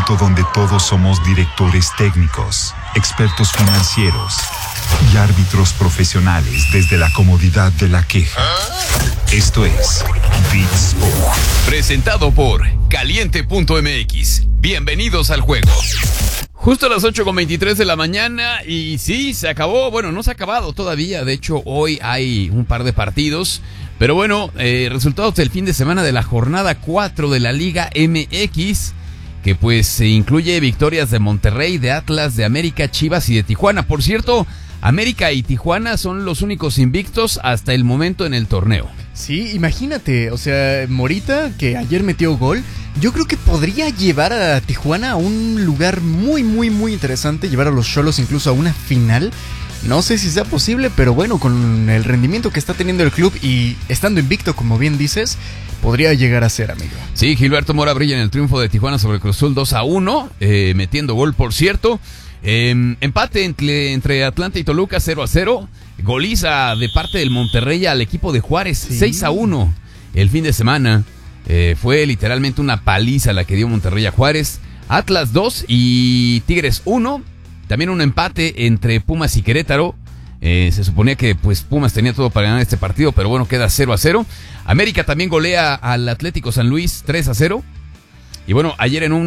momento donde todos somos directores técnicos, expertos financieros y árbitros profesionales desde la comodidad de la queja. Esto es Beat Sport. Presentado por Caliente.mx. Bienvenidos al juego. Justo a las 8:23 de la mañana y sí, se acabó. Bueno, no se ha acabado todavía. De hecho, hoy hay un par de partidos. Pero bueno, resultados del fin de semana de la jornada 4 de la Liga MX, que pues incluye victorias de Monterrey, de Atlas, de América, Chivas y de Tijuana. Por cierto, América y Tijuana son los únicos invictos hasta el momento en el torneo. Sí, imagínate, o sea, Morita, que ayer metió gol, yo creo que podría llevar a Tijuana a un lugar muy interesante, llevar a los Xolos incluso a una final. No sé si sea posible, pero bueno, con el rendimiento que está teniendo el club y estando invicto, como bien dices, podría llegar a ser, amigo. Sí, Gilberto Mora brilla en el triunfo de Tijuana sobre Cruz Azul 2-1, metiendo gol, por cierto. Empate entre Atlanta y Toluca 0-0. Goliza de parte del Monterrey al equipo de Juárez, sí. 6-1 el fin de semana. Fue literalmente una paliza la que dio Monterrey a Juárez. Atlas 2 y Tigres 1. También un empate entre Pumas y Querétaro. Se suponía que pues Pumas tenía todo para ganar este partido, pero bueno, queda 0-0. América también golea al Atlético San Luis 3-0. Y bueno, ayer en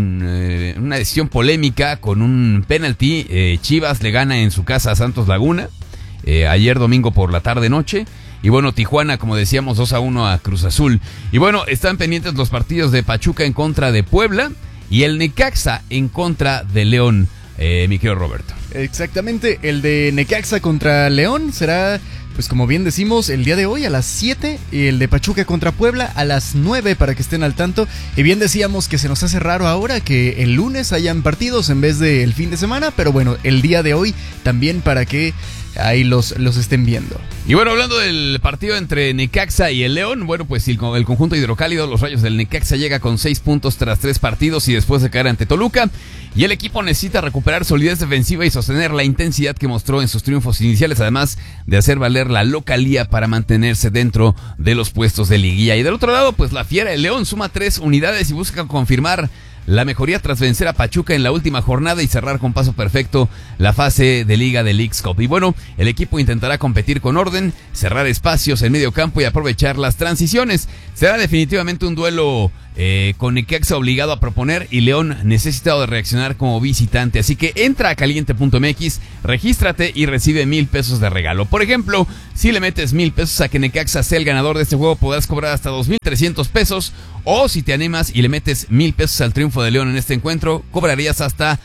una decisión polémica con un penalti, Chivas le gana en su casa a Santos Laguna. Ayer domingo por la tarde-noche. Y bueno, Tijuana, como decíamos, 2-1 a Cruz Azul. Y bueno, están pendientes los partidos de Pachuca en contra de Puebla y el Necaxa en contra de León. Mi querido Roberto. Exactamente, el de Necaxa contra León será, pues como bien decimos, el día de hoy a las 7, y el de Pachuca contra Puebla a las 9 para que estén al tanto. Y bien decíamos que se nos hace raro ahora que el lunes hayan partidos en vez del fin de semana, pero bueno, el día de hoy también para que ahí los estén viendo. Y bueno, hablando del partido entre Necaxa y el León, bueno, pues el conjunto hidrocálido, los Rayos del Necaxa, llega con 6 puntos tras 3 partidos y después de caer ante Toluca. Y el equipo necesita recuperar solidez defensiva y sostener la intensidad que mostró en sus triunfos iniciales, además de hacer valer la localía para mantenerse dentro de los puestos de liguilla. Y del otro lado, pues la Fiera del León suma 3 unidades y busca confirmar la mejoría tras vencer a Pachuca en la última jornada y cerrar con paso perfecto la fase de Liga del Leagues Cup. Y bueno, el equipo intentará competir con orden, cerrar espacios en medio campo y aprovechar las transiciones. Será definitivamente un duelo con Necaxa obligado a proponer y León necesitado de reaccionar como visitante. Así que entra a caliente.mx, regístrate y recibe 1,000 pesos de regalo. Por ejemplo, si le metes 1,000 pesos a que Necaxa sea el ganador de este juego, podrás cobrar hasta 2,300 pesos. O si te animas y le metes 1,000 pesos al triunfo de León en este encuentro, cobrarías hasta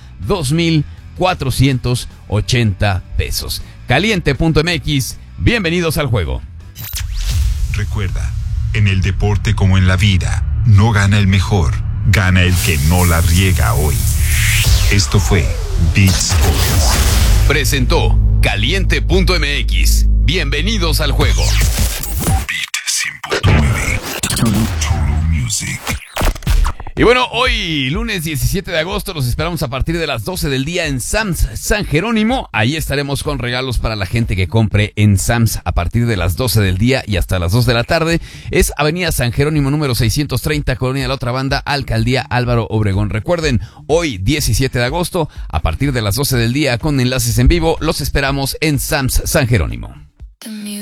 2,480 pesos. Caliente.mx, bienvenidos al juego. Recuerda, en el deporte como en la vida, no gana el mejor, gana el que no la riega hoy. Esto fue Beat Sports. Presentó Caliente.mx. Bienvenidos al juego. Beat 100.9. Total Music. Y bueno, hoy, lunes 17 de agosto, los esperamos a partir de las 12 del día en Sam's San Jerónimo. Ahí estaremos con regalos para la gente que compre en Sam's a partir de las 12 del día y hasta las 2 de la tarde. Es Avenida San Jerónimo número 630, Colonia de la Otra Banda, Alcaldía Álvaro Obregón. Recuerden, hoy 17 de agosto, a partir de las 12 del día con enlaces en vivo, los esperamos en Sam's San Jerónimo.